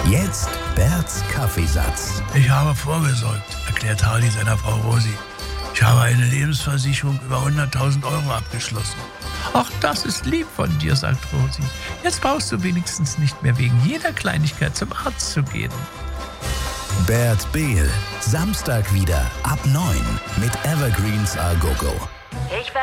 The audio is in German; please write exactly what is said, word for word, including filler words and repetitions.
Jetzt Berts Kaffeesatz. Ich habe vorgesorgt, erklärt Hardy seiner Frau Rosi. Ich habe eine Lebensversicherung über hunderttausend Euro abgeschlossen. Ach, das ist lieb von dir, sagt Rosi. Jetzt brauchst du wenigstens nicht mehr wegen jeder Kleinigkeit zum Arzt zu gehen. Bert Behl, Samstag wieder ab neun mit Evergreens A Go Go. Ich war